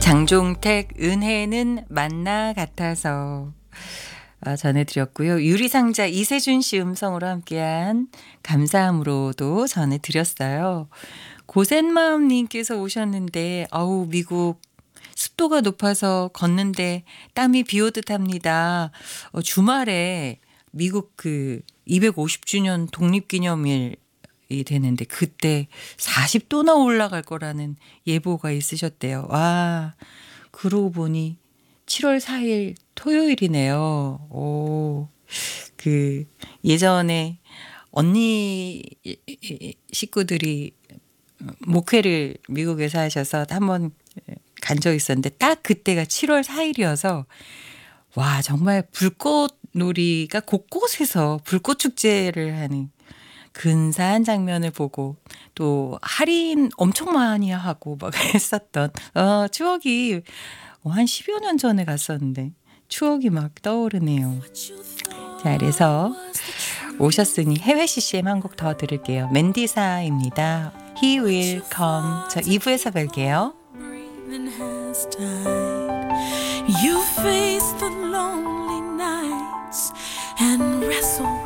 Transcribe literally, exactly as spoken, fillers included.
장종택 은혜는 만나 같아서 아, 전해드렸고요. 유리상자 이세준 씨 음성으로 함께한 감사함으로도 전해드렸어요. 고센마음님께서 오셨는데 아우 미국 습도가 높아서 걷는데 땀이 비오듯 합니다. 어, 주말에 미국 그 이백오십 주년 독립기념일 이 되는데 그때 사십 도나 올라갈 거라는 예보가 있으셨대요. 와, 그러고 보니 칠월 사일 토요일이네요. 오, 그 예전에 언니 식구들이 목회를 미국에서 하셔서 한번 간 적 있었는데 딱 그때가 칠월 사일이어서 와, 정말 불꽃놀이가 곳곳에서 불꽃 축제를 하는 근사한 장면을 보고 또 할인 엄청 많이 하고 막 했었던 어, 추억이 한 십여 년 전에 갔었는데 추억이 막 떠오르네요. 자, 그래서 오셨으니 해외 씨씨엠 한 곡 더 들을게요. 맨디사입니다. He will come. 저 이 부에서 뵐게요. You face the lonely nights and wrestle